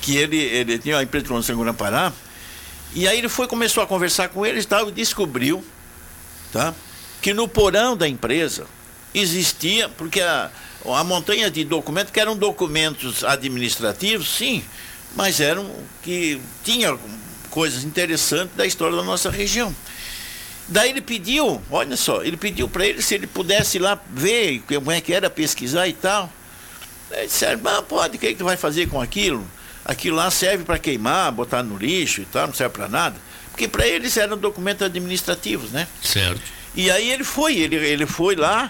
que ele tinha uma empresa de construção em Grã-Pará, e aí ele começou a conversar com eles e tal, e descobriu, tá, que no porão da empresa existia, porque a montanha de documentos, que eram documentos administrativos, sim, mas que tinha coisas interessantes da história da nossa região. Daí ele pediu, olha só, ele pediu para ele se ele pudesse ir lá ver como é que era, pesquisar e tal. Aí disseram, pode, o que tu vai fazer com aquilo? Aquilo lá serve para queimar, botar no lixo e tal, não serve para nada. Porque para eles eram documentos administrativos, né? Certo. E aí ele foi lá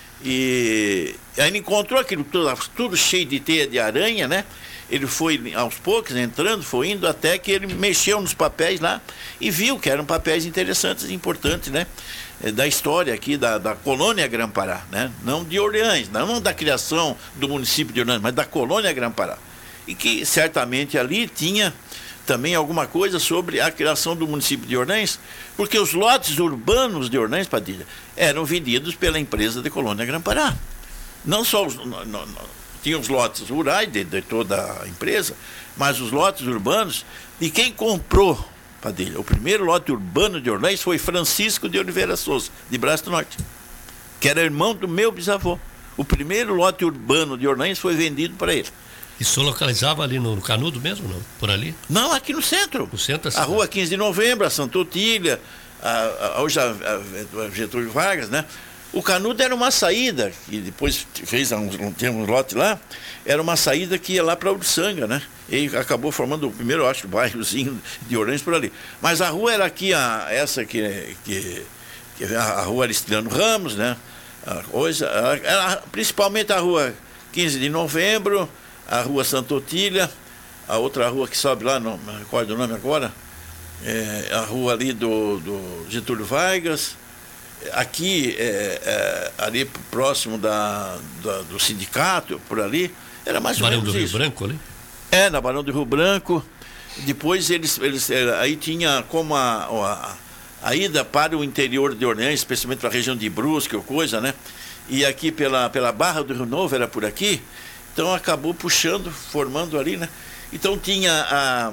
e aí ele encontrou aquilo tudo cheio de teia de aranha, né? Ele foi aos poucos entrando, foi indo até que ele mexeu nos papéis lá e viu que eram papéis interessantes e importantes, né? Da história aqui da colônia Grã-Pará, né? Não de Orleans, não da criação do município de Orleans, mas da colônia Grã-Pará. E que certamente ali tinha também alguma coisa sobre a criação do município de Orleans, porque os lotes urbanos de Orleans, Padilha, eram vendidos pela empresa de colônia Grã-Pará. Não só tinha os lotes rurais de toda a empresa, mas os lotes urbanos, e quem comprou, Padilha, o primeiro lote urbano de Orleans foi Francisco de Oliveira Souza, de Braço do Norte, que era irmão do meu bisavô. O primeiro lote urbano de Orleans foi vendido para ele. Isso localizava ali no Canudo mesmo, não? Por ali? Não, aqui no centro. No centro a rua 15 de Novembro, a Santa Otília, hoje a Getúlio Vargas, né? O Canudo era uma saída, que depois fez um lote lá, era uma saída que ia lá para Uruçanga, né? E acabou formando o primeiro, eu acho, bairrozinho de Orleans por ali. Mas a rua era aqui, essa que a rua Aristiliano Ramos, né? Principalmente a rua 15 de Novembro, a rua Santa Otília, a outra rua que sobe lá, não me recordo o nome agora, a rua ali do Getúlio Vargas. Aqui, ali próximo do sindicato, por ali, era mais ou menos isso. Barão do Rio Branco ali? Na Barão do Rio Branco. Depois aí tinha como a ida para o interior de Orleans, especialmente para a região de Brusque ou coisa, né? E aqui pela Barra do Rio Novo, era por aqui. Então acabou puxando, formando ali, né? Então tinha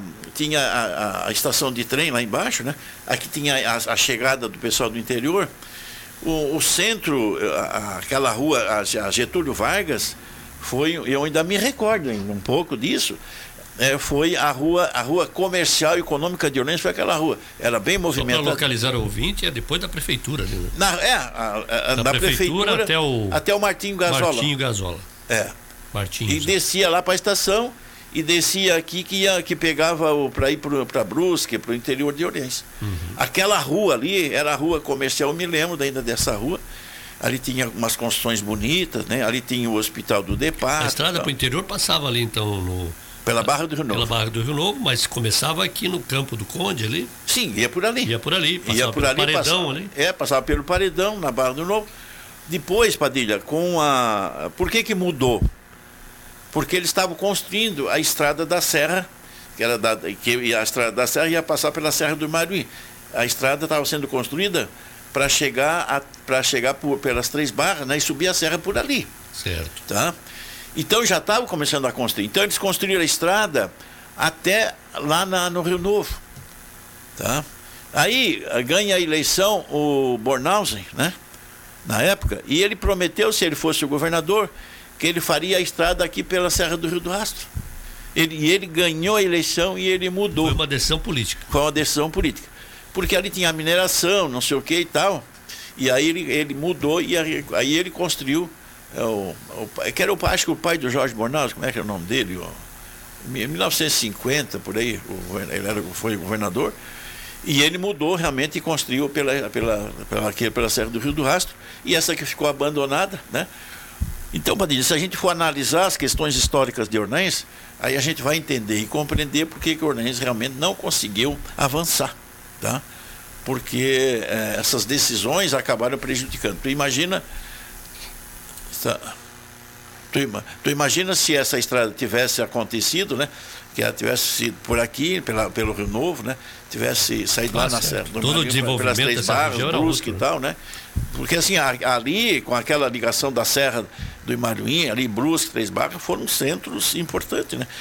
a estação de trem lá embaixo, né? Aqui tinha a chegada do pessoal do interior. O centro, aquela rua, a Getúlio Vargas, eu ainda me recordo um pouco disso, foi a rua comercial e econômica de Orleans, foi aquela rua, era bem movimentada. Para localizar o ouvinte, é depois da prefeitura. Né? Da prefeitura até o Martinho Gazola. Martinho Gazola. E descia lá para a estação, e descia aqui que pegava para ir para Brusque, para o interior de Orleans. Uhum. Aquela rua ali era a rua comercial, eu me lembro ainda dessa rua. Ali tinha umas construções bonitas, né? Ali tinha o Hospital do Depar. A estrada para o interior passava ali então pela Barra do Rio Novo. Pela Barra do Rio Novo, mas começava aqui no Campo do Conde ali? Sim, ia por ali. Passava pelo Paredão ali? Passava pelo Paredão, na Barra do Rio Novo. Depois, Padilha, por que mudou? Porque eles estavam construindo a Estrada da Serra, que a Estrada da Serra ia passar pela Serra do Imaruí. A estrada estava sendo construída para chegar pelas Três Barras, né, e subir a serra por ali. Certo. Tá? Então já estavam começando a construir. Então eles construíram a estrada até lá no Rio Novo. Tá? Aí ganha a eleição o Bornhausen, né, na época, e ele prometeu, se ele fosse o governador, que ele faria a estrada aqui pela Serra do Rio do Rastro. Ele ganhou a eleição e ele mudou. Foi uma decisão política. Foi uma decisão política. Porque ali tinha a mineração, não sei o que e tal. E aí ele mudou e aí ele construiu, acho que o pai do Jorge Bornhausen, como é que é o nome dele? Em 1950, por aí, ele foi governador. E ele mudou realmente e construiu pela Serra do Rio do Rastro. E essa que ficou abandonada, né? Então, Padilha, se a gente for analisar as questões históricas de Orleans, aí a gente vai entender e compreender por que Orleans realmente não conseguiu avançar, tá? Porque essas decisões acabaram prejudicando. Tu imagina se essa estrada tivesse acontecido, né? Que ela tivesse sido por aqui, pelo Rio Novo, né? Tivesse saído lá na Serra do todo o desenvolvimento pelas Três Barras, Brusque e tal, né? Porque assim, ali, com aquela ligação da Serra do Imaruí, ali Brusque, Três Barras, foram centros importantes, né?